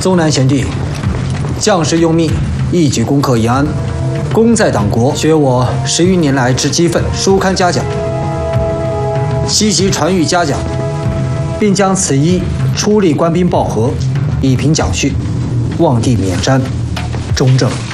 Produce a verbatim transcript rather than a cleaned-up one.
宗南贤弟，将士用命，一举攻克延安，功在党国，学我十余年来之积愤，书刊嘉奖，悉集传谕嘉奖，并将此一出力官兵报和，以凭奖恤，望帝免瞻，中正。